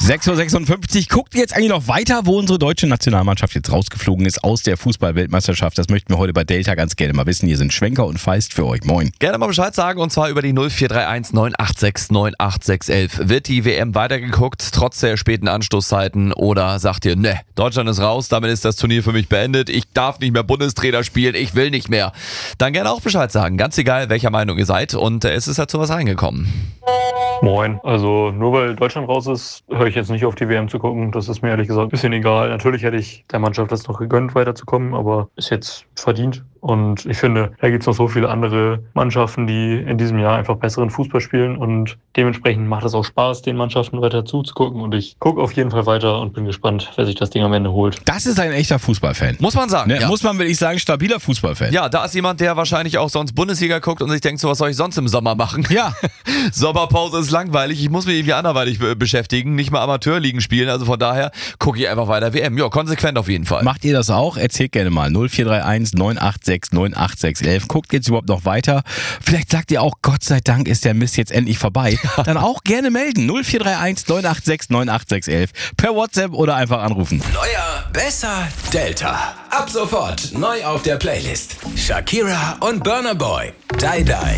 6.56 Uhr. Guckt ihr jetzt eigentlich noch weiter, wo unsere deutsche Nationalmannschaft jetzt rausgeflogen ist aus der Fußball-Weltmeisterschaft? Das möchten wir heute bei Delta ganz gerne mal wissen. Hier sind Schwenker und Feist für euch. Moin. Gerne mal Bescheid sagen, und zwar über die 0431 986 98611. Wird die WM weitergeguckt, trotz der späten Anstoßzeiten, oder sagt ihr, ne, Deutschland ist raus, damit ist das Turnier für mich beendet, ich darf nicht mehr Bundestrainer spielen, ich will nicht mehr. Dann gerne auch Bescheid sagen, ganz egal, welcher Meinung ihr seid, und es ist dazu was reingekommen. Moin. Also nur weil Deutschland raus ist, höre ich jetzt nicht auf die WM zu gucken. Das ist mir ehrlich gesagt ein bisschen egal. Natürlich hätte ich der Mannschaft das noch gegönnt, weiterzukommen, aber ist jetzt verdient. Und ich finde, da gibt es noch so viele andere Mannschaften, die in diesem Jahr einfach besseren Fußball spielen. Und dementsprechend macht es auch Spaß, den Mannschaften weiter zuzugucken. Und ich gucke auf jeden Fall weiter und bin gespannt, wer sich das Ding am Ende holt. Das ist ein echter Fußballfan. Muss man sagen. Ne? Ja. Muss man wirklich sagen, stabiler Fußballfan. Ja, da ist jemand, der wahrscheinlich auch sonst Bundesliga guckt und sich denkt, so was soll ich sonst im Sommer machen? Ja. Sommerpause ist langweilig, ich muss mich irgendwie anderweitig beschäftigen, nicht mal Amateurligen spielen, also von daher gucke ich einfach weiter WM. Ja, konsequent auf jeden Fall. Macht ihr das auch? Erzählt gerne mal. 0431 986 98611. Guckt jetzt überhaupt noch weiter? Vielleicht sagt ihr auch, Gott sei Dank ist der Mist jetzt endlich vorbei. Dann auch gerne melden. 0431 986 98611. Per WhatsApp oder einfach anrufen. Neuer, besser, Delta. Ab sofort neu auf der Playlist. Shakira und Burna Boy. Die Die.